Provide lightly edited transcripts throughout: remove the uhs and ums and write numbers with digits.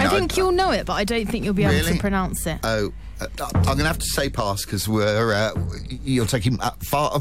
I think you'll know it, but I don't think you'll be able to pronounce it. Oh, I'm going to have to say pass because you're taking up far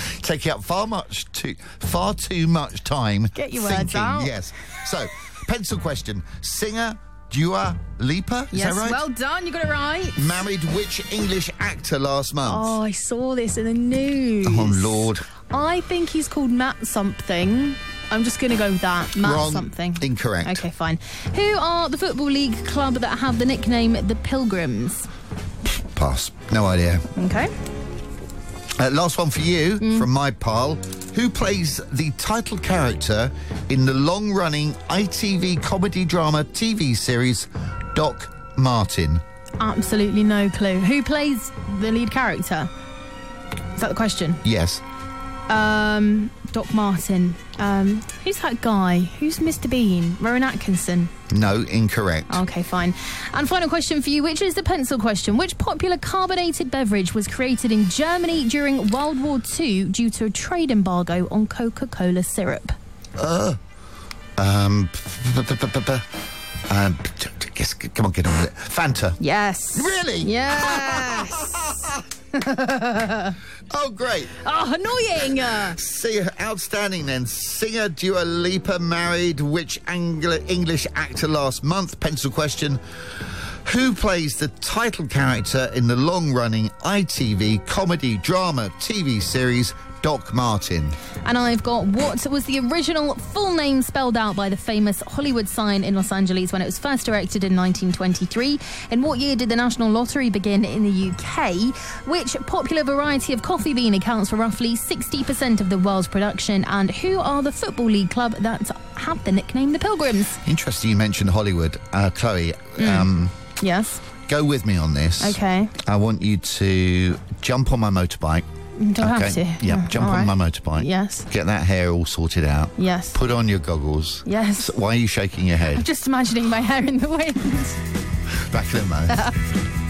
too much time. Get your thinking. words out. Yes. So, pencil question: singer Dua Lipa. Is yes, that right? Well done. You got it right. Married which English actor last month? Oh, I saw this in the news. Oh Lord. I think he's called Matt something. I'm just going to go with that. Matt Wrong. something. Incorrect. Okay, fine. Who are the Football League club that have the nickname the Pilgrims? Pass. No idea. Okay. Last one for you from my pile. Who plays the title character in the long-running ITV comedy drama TV series Doc Martin? Absolutely no clue. Who plays the lead character? Is that the question? Yes. Doc Martin. Who's that guy? Who's Mr. Bean? Rowan Atkinson? No, incorrect. Okay, fine. And final question for you, which is the pencil question. Which popular carbonated beverage was created in Germany during World War II due to a trade embargo on Coca-Cola syrup? Yes, come on, get on with it. Fanta. Yes. Really? Yes. Oh, great. Oh, annoying. Outstanding then. Singer Dua Lipa married which English actor last month? Pencil question. Who plays the title character in the long-running ITV comedy drama TV series Doc Martin? And I've got what was the original full name spelled out by the famous Hollywood sign in Los Angeles when it was first erected in 1923? In what year did the National Lottery begin in the UK? Which popular variety of coffee bean accounts for roughly 60% of the world's production? And who are the Football League club that have the nickname the Pilgrims? Interesting you mentioned Hollywood. Chloe, Yes. go with me on this. Okay. I want you to jump on my motorbike. Do I have to? Yeah, jump on my motorbike. Yes. Get that hair all sorted out. Yes. Put on your goggles. Yes. Why are you shaking your head? I'm just imagining my hair in the wind. Back in a moment.